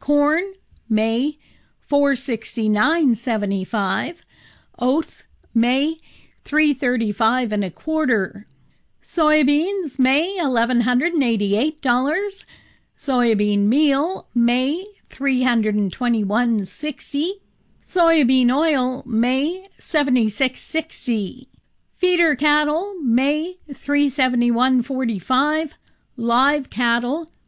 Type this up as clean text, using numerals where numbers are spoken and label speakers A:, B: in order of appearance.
A: Corn, May, $469.75. Oats, May, $335 1/4. Soybeans, May, $1,188. Soybean meal, May, $321.60. Soybean oil, May, $76.60. Feeder cattle, May, $371.45. Live cattle,